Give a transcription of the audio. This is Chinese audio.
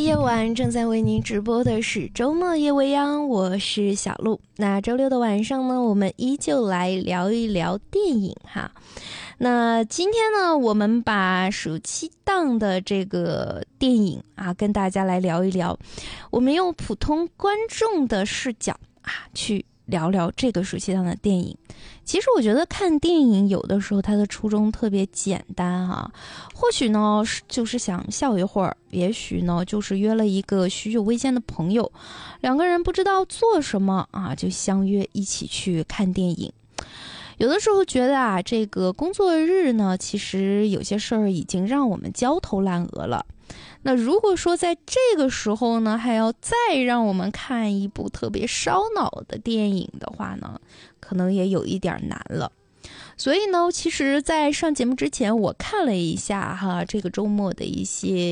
夜晚正在为您直播的是周末夜未央，我是小鹿。那周六的晚上呢，我们依旧来聊一聊电影哈。那今天呢，我们把暑期档的这个电影啊，跟大家来聊一聊。我们用普通观众的视角啊，去聊聊这个暑期档的电影。其实我觉得看电影有的时候它的初衷特别简单啊，或许呢就是想笑一会儿，也许呢就是约了一个许久未见的朋友，两个人不知道做什么啊，就相约一起去看电影。有的时候觉得啊，这个工作日呢，其实有些事儿已经让我们焦头烂额了。那如果说在这个时候呢，还要再让我们看一部特别烧脑的电影的话呢，可能也有一点难了。所以呢，其实在上节目之前，我看了一下哈，这个周末的一些